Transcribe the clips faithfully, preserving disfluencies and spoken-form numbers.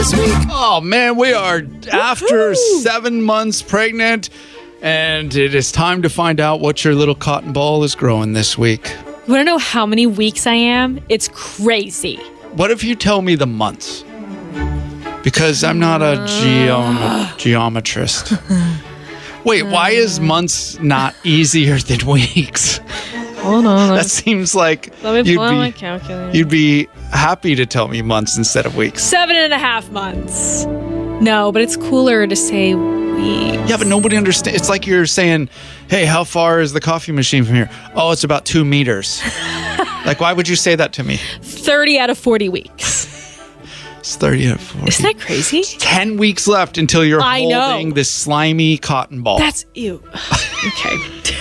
this week? Oh, man, we are after Woo-hoo. seven months pregnant, and it is time to find out what your little cotton ball is growing this week. You want to know how many weeks I am? It's crazy. What if you tell me the months? Because I'm not a geom- geometrist. Wait, why is months not easier than weeks? Hold on. That seems like Let me you'd pull out my be, calculator. you'd be happy to tell me months instead of weeks. Seven and a half months. No, but it's cooler to say weeks. Yeah, but nobody understands. It's like you're saying, hey, how far is the coffee machine from here? Oh, it's about two meters. Like, why would you say that to me? thirty out of forty weeks. It's thirty out of forty. Isn't that crazy? ten weeks left until you're I know. holding this slimy cotton ball. That's ew. Okay.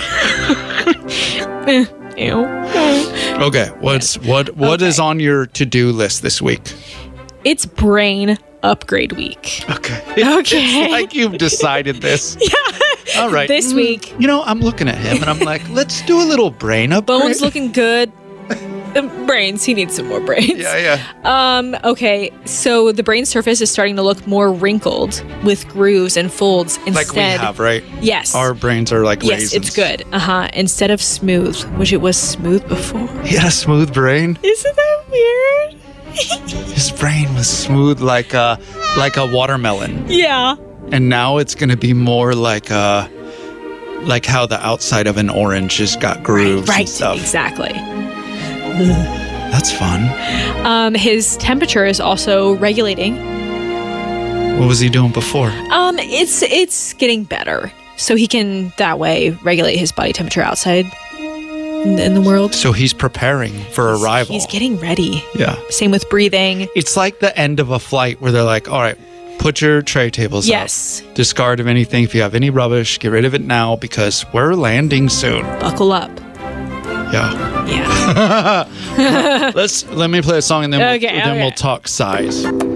Ew. Okay, what's what what Okay. is on your to-do list this week? It's brain upgrade week. Okay. Okay. It's like you've decided this. Yeah. All right. This Mm, week, You know, I'm looking at him and I'm like, let's do a little brain upgrade. Bones looking good. The brains. He needs some more brains. Yeah, yeah. Um, okay, so the brain surface is starting to look more wrinkled with grooves and folds instead. Like we have, right? Yes. Our brains are like yes, raisins. it's good. Uh-huh. Instead of smooth, which it was smooth before. He had a smooth brain. Isn't that weird? His brain was smooth like a like a watermelon. Yeah. And now it's going to be more like a like how the outside of an orange has got grooves Right, and stuff. exactly. That's fun. Um, his temperature is also regulating. What was he doing before? Um, it's it's getting better, so he can that way regulate his body temperature outside in, in the world. So he's preparing for arrival. He's getting ready. Yeah. Same with breathing. It's like the end of a flight where they're like, all right, put your tray tables Yes. up. Discard of anything. If you have any rubbish, get rid of it now because we're landing soon. Buckle up. Yeah. Yeah. Let's let me play a song and then we'll, Okay, then okay. we'll talk size.